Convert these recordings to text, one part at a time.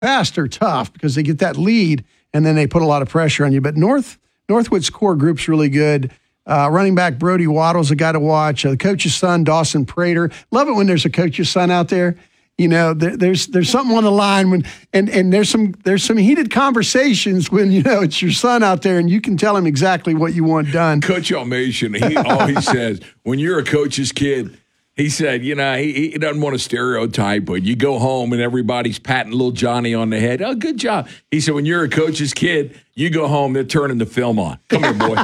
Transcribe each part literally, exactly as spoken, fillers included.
fast are tough because they get that lead and then they put a lot of pressure on you. But North Northwood's core group's really good. Uh, running back Brody Waddle's a guy to watch. Uh, the coach's son, Dawson Prater. Love it when there's a coach's son out there. You know, there, there's there's something on the line when and, and there's some there's some heated conversations when, you know, it's your son out there and you can tell him exactly what you want done. Coach Almation, he always says, when you're a coach's kid, he said, you know, he, he doesn't want to stereotype, but you go home and everybody's patting little Johnny on the head. Oh, good job. He said, when you're a coach's kid, you go home, they're turning the film on. Come here, boy.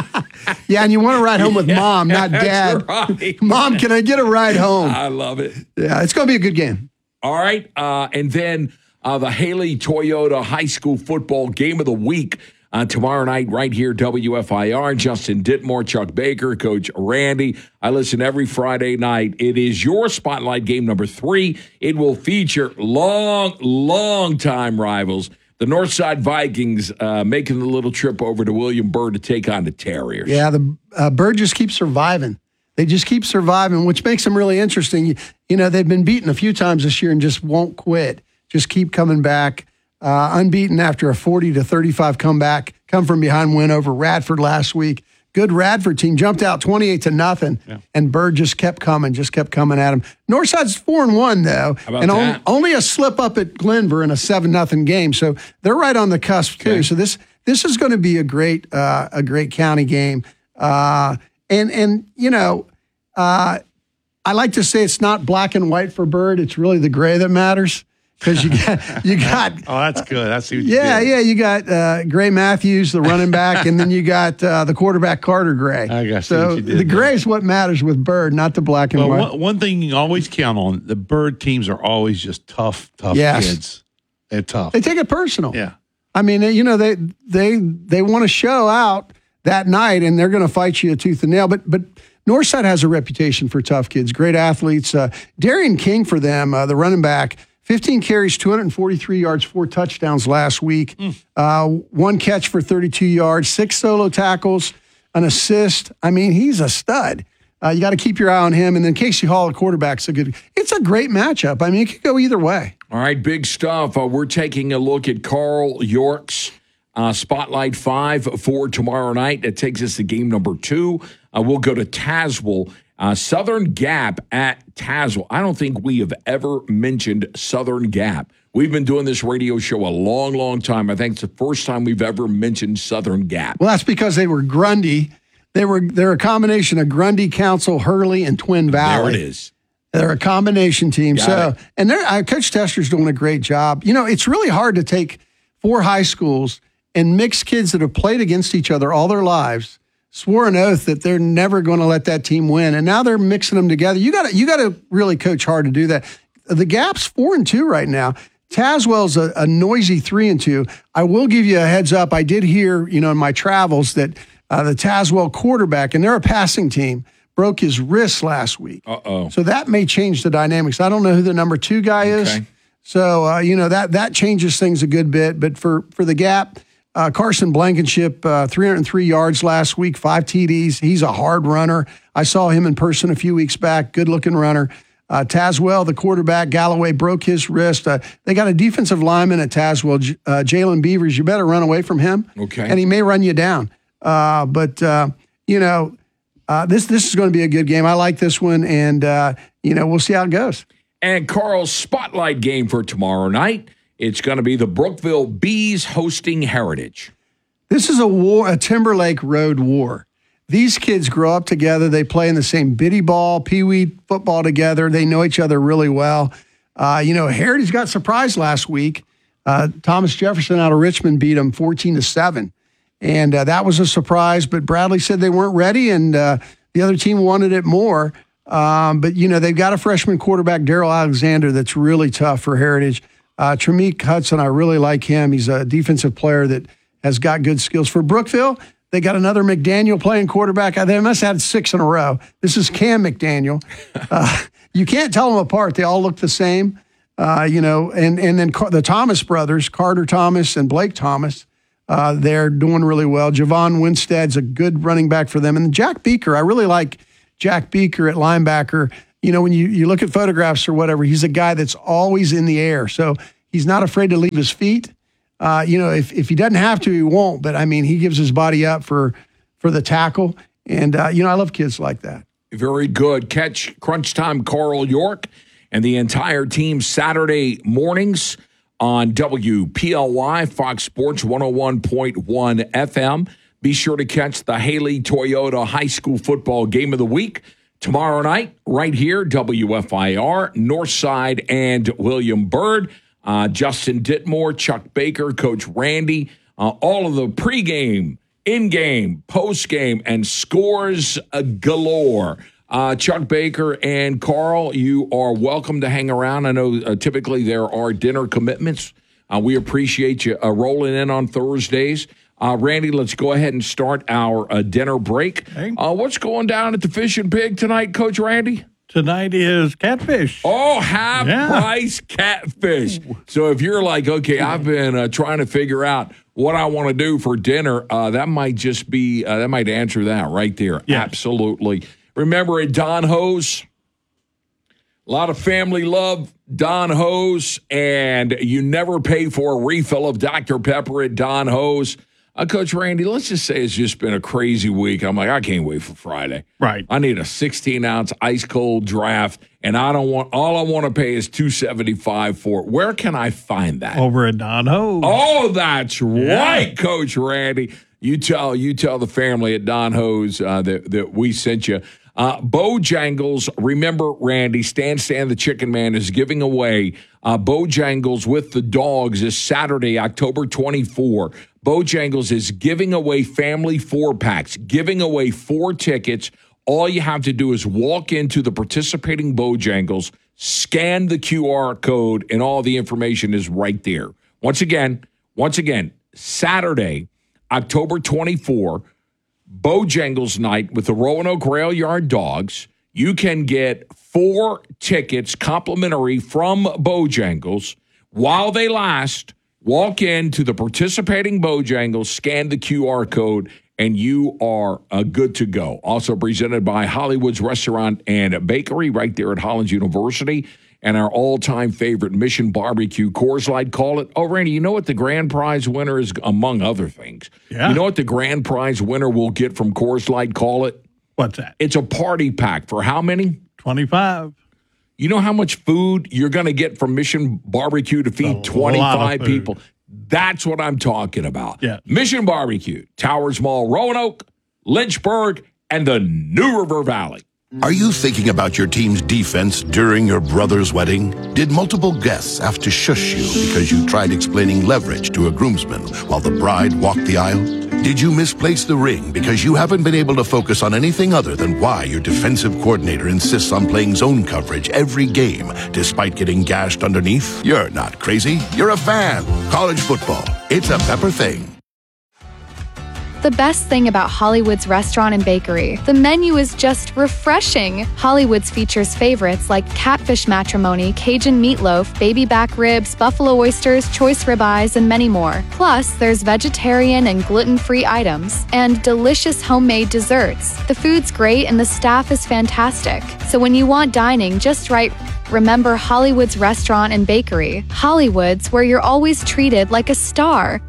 Yeah, and you want to ride home with Yeah, mom, not dad. right. Mom, can I get a ride home? I love it. Yeah, it's going to be a good game. All right. Uh, and then uh, the Haley Toyota High School Football Game of the Week uh, tomorrow night right here, W F I R. Justin Ditmore, Chuck Baker, Coach Randy. I listen every Friday night. It is your Spotlight game number three. It will feature long, long time rivals. The Northside Vikings uh, making the little trip over to William Byrd to take on the Terriers. Yeah, the uh, Byrd just keeps surviving. They just keep surviving, which makes them really interesting. You, you know, they've been beaten a few times this year and just won't quit. Just keep coming back. Uh, unbeaten after a forty to thirty-five comeback. Come from behind win over Radford last week. Good Radford team jumped out twenty-eight to nothing, yeah. And Byrd just kept coming, just kept coming at him. Northside's four and one though, How about and that? on, only a slip up at Glenver in a seven nothing game. So they're right on the cusp okay. too. So this this is going to be a great uh, a great county game. Uh, and and you know, uh, I like to say it's not black and white for Byrd. It's really the gray that matters. Because you got, you got. Oh, that's good. That's what you yeah, did. yeah. You got uh, Gray Matthews, the running back, and then you got uh, the quarterback Carter Gray. I guess so. What you did the gray there. is what matters with Byrd, not the black and well, white. one, one thing you can always count on: the Byrd teams are always just tough, tough Yes. kids. They're tough. They take it personal. Yeah. I mean, you know, they they they want to show out that night, and they're going to fight you tooth and nail. But but. Northside has a reputation for tough kids, great athletes. Uh, Darian King for them, uh, the running back, fifteen carries, two hundred forty-three yards, four touchdowns last week. Mm. Uh, one catch for thirty-two yards, six solo tackles, an assist. I mean, he's a stud. Uh, you got to keep your eye on him. And then Casey Hall, the quarterback's a good. It's a great matchup. I mean, it could go either way. All right, big stuff. Uh, we're taking a look at Carl York's uh, Spotlight five for tomorrow night. That takes us to game number two. Uh, we'll go to Tazewell. Uh, Southern Gap at Tazewell. I don't think we have ever mentioned Southern Gap. We've been doing this radio show a long, long time. I think it's the first time we've ever mentioned Southern Gap. Well, that's because they were Grundy. They were they're a combination of Grundy, Council, Hurley, and Twin Valley. There it is. They're a combination team. Got so, it. and they're, uh, Coach Tester's doing a great job. You know, it's really hard to take four high schools and mix kids that have played against each other all their lives, swore an oath that they're never going to let that team win, and now they're mixing them together. You got to you got to really coach hard to do that. The Gap's four and two right now. Tazewell's a, a noisy three and two. I will give you a heads up. I did hear, you know, in my travels that uh, the Tazewell quarterback, and they're a passing team, broke his wrist last week. Uh oh. So that may change the dynamics. I don't know who the number two guy is. Okay. So uh, you know that that changes things a good bit. But for for the Gap. Uh, Carson Blankenship, uh, three hundred three yards last week, five T Ds. He's a hard runner. I saw him in person a few weeks back. Good-looking runner. Uh, Tazewell, the quarterback, Galloway broke his wrist. Uh, they got a defensive lineman at Tazewell, J- uh, Jalen Beavers. You better run away from him. Okay. And he may run you down. Uh, but, uh, you know, uh, this, this is going to be a good game. I like this one, and, uh, you know, we'll see how it goes. And Carl's Spotlight game for tomorrow night. It's going to be the Brookville Bees hosting Heritage. This is a war, a Timberlake Road war. These kids grow up together. They play in the same biddy ball, peewee football together. They know each other really well. Uh, you know, Heritage got surprised last week. Uh, Thomas Jefferson out of Richmond beat them fourteen to seven. And uh, that was a surprise, but Bradley said they weren't ready, and uh, the other team wanted it more. Um, but, you know, they've got a freshman quarterback, Daryl Alexander, that's really tough for Heritage. Uh, Tremeke Hudson, I really like him. He's a defensive player that has got good skills. For Brookville, they got another McDaniel playing quarterback. They must have had six in a row. This is Cam McDaniel. Uh, you can't tell them apart. They all look the same, uh, you know. And and then Car- the Thomas brothers, Carter Thomas and Blake Thomas, uh, they're doing really well. Javon Winstead's a good running back for them. And Jack Beaker, I really like Jack Beaker at linebacker. You know, when you, you look at photographs or whatever, he's a guy that's always in the air. So He's not afraid to leave his feet. Uh, you know, if, if he doesn't have to, he won't. But, I mean, he gives his body up for, for the tackle. And, uh, you know, I love kids like that. Very good. Catch Crunch Time Carl York and the entire team Saturday mornings on W P L Y, Fox Sports one oh one point one F M. Be sure to catch the Haley Toyota High School Football Game of the Week tomorrow night, right here, W F I R, Northside and William Byrd. Uh, Justin Ditmore, Chuck Baker, Coach Randy, uh, all of the pregame, in-game, post-game, and scores uh, galore. Uh, Chuck Baker and Carl, you are welcome to hang around. I know uh, typically there are dinner commitments. Uh, we appreciate you uh, rolling in on Thursdays. Uh, Randy, let's go ahead and start our uh, dinner break. Hey. Uh, what's going down at the Fish and Pig tonight, Coach Randy? Tonight is catfish. Oh, half Yeah. price catfish. So if you're like, okay, I've been uh, trying to figure out what I want to do for dinner, uh, that might just be, uh, that might answer that right there. Yes. Absolutely. Remember at Don Ho's, a lot of family love Don Ho's, and you never pay for a refill of Doctor Pepper at Don Ho's. Uh, Coach Randy, let's just say it's just been a crazy week. I'm like, I can't wait for Friday. Right. I need a sixteen ounce ice cold draft, and I don't want, all I want to pay is two seventy-five for it. Where can I find that? Over at Don Ho's. Oh, that's Yeah. right, Coach Randy. You tell you tell the family at Don Ho's uh, that, that we sent you. Uh, Bojangles, remember, Randy, Stan Stan the Chicken Man is giving away uh, Bojangles with the dogs this Saturday, October twenty-fourth. Bojangles is giving away family four-packs, giving away four tickets. All you have to do is walk into the participating Bojangles, scan the Q R code, and all the information is right there. Once again, once again, Saturday, October twenty-fourth, Bojangles night with the Roanoke Rail Yard Dogs. You can get four tickets complimentary from Bojangles while they last. Walk into the participating Bojangles, scan the Q R code, and you are uh, good to go. Also presented by Hollywood's Restaurant and Bakery right there at Hollins University, and our all-time favorite Mission Barbecue, Coors Light. Call it. Oh, Randy, you know what the grand prize winner is, among other things? Yeah. You know what the grand prize winner will get from Coors Light? Call it. What's that? It's a party pack for how many? twenty-five. You know how much food you're going to get from Mission Barbecue to feed A twenty-five lot of food. people? That's what I'm talking about. Yeah. Mission Barbecue, Towers Mall, Roanoke, Lynchburg, and the New River Valley. Are you thinking about your team's defense during your brother's wedding? Did multiple guests have to shush you because you tried explaining leverage to a groomsman while the bride walked the aisle? Did you misplace the ring because you haven't been able to focus on anything other than why your defensive coordinator insists on playing zone coverage every game despite getting gashed underneath? You're not crazy. You're a fan. College football. It's a Pepper thing. The best thing about Hollywood's Restaurant and Bakery, the menu is just refreshing. Hollywood's features favorites like catfish matrimony, Cajun meatloaf, baby back ribs, buffalo oysters, choice ribeyes, and many more. Plus, there's vegetarian and gluten-free items and delicious homemade desserts. The food's great and the staff is fantastic. So when you want dining just right, remember Hollywood's Restaurant and Bakery. Hollywood's, where you're always treated like a star.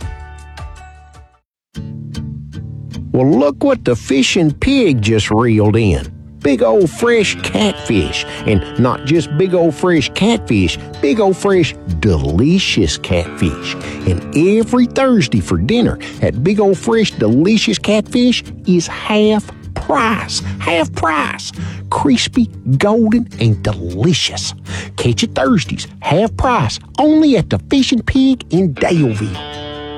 Well, look what the Fish and Pig just reeled in. Big old fresh catfish. And not just big old fresh catfish, big old fresh delicious catfish. And every Thursday for dinner at Big Old Fresh Delicious Catfish is half price. Half price. Crispy, golden, and delicious. Catch it Thursdays, half price, only at the Fish and Pig in Daleville.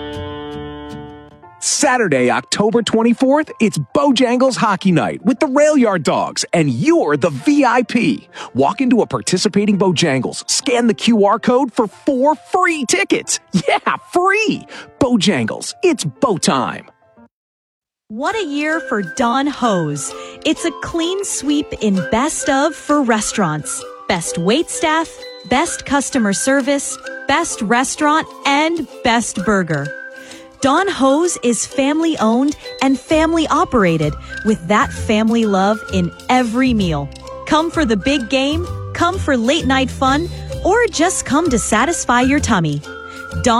Saturday, October twenty-fourth, it's Bojangles Hockey Night with the Rail Yard Dogs, and you're the V I P. Walk into a participating Bojangles, scan the Q R code for four free tickets. Yeah, free! Bojangles, it's bow time. What a year for Don Ho's. It's a clean sweep in Best of for restaurants. Best waitstaff, best customer service, best restaurant, and best burger. Don Ho's is family owned and family operated with that family love in every meal. Come for the big game, come for late night fun or just come to satisfy your tummy. Dawn